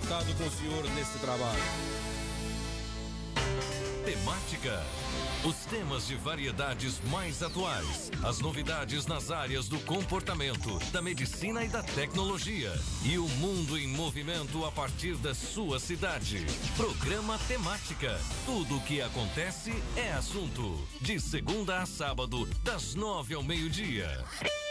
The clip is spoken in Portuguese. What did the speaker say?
contado com o senhor nesse trabalho. Temática. Os temas de variedades mais atuais, as novidades nas áreas do comportamento, da medicina e da tecnologia. E o mundo em movimento a partir da sua cidade. Programa Temática. Tudo o que acontece é assunto. De segunda a sábado, das 9 ao meio-dia.